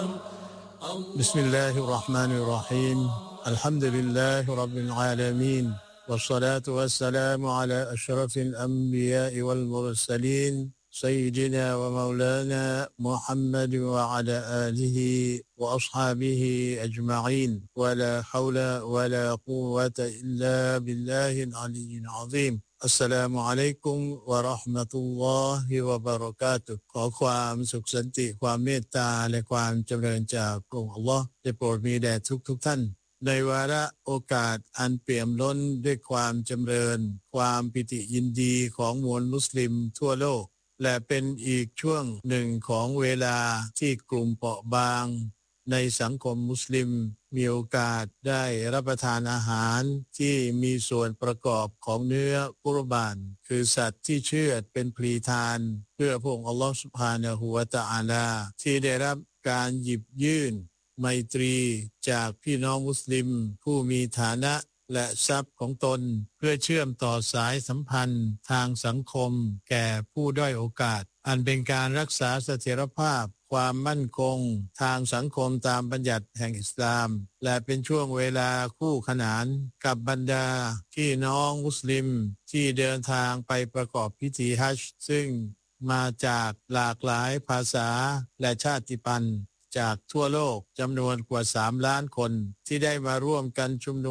بسم الله الرحمن الرحيم الحمد لله رب العالمين والصلاة والسلام على أشرف الأنبياء والمرسلين سيدنا ومولانا محمد وعلى آله وأصحابه أجمعين ولا حول ولا قوة إلا بالله العلي العظيمอัสสลามุอะลัยกุมวะเราะห์มะตุลลอฮิวะบะเราะกาตุฮ์ขอความสุขสันติความเมตตาและความจำเริญจากพระองค์อัลเลาะห์ได้โปรดมีแด่ทุกท่านในวาระโอกาสอันเปี่ยมล้นด้วยความจำเริญความปิติยินดีของมวลมุสลิมทั่วโลกและเป็นอีกช่วงหนึ่งของเวลาที่กลุ่มเปราะบางในสังคมมุสลิมมีโอกาสได้รับประทานอาหารที่มีส่วนประกอบของเนื้อกุรบานคือสัตว์ที่เชือดเป็นพลีทานเพื่อพระองค์อัลลอฮฺซุบฮานะฮูวะตะอาลาที่ได้รับการหยิบยื่นไมตรีจากพี่น้องมุสลิมผู้มีฐานะและทรัพย์ของตนเพื่อเชื่อมต่อสายสัมพันธ์ทางสังคมแก่ผู้ด้อยโอกาสอันเป็นการรักษาเสถียรภาพความมั่นคงทางสังคมตามบัญญัติแห่งอิสลามและเป็นช่วงเวลาคู่ขนานกับบรรดาพี่น้องมุสลิมที่เดินทางไปประกอบพิธีฮัจญ์ซึ่งมาจากหลากหลายภาษาและชาติพันธุ์จากทั่วโลกจำนวนกว่า3 ล้านคนที่ได้มาร่วมกันชุมนุม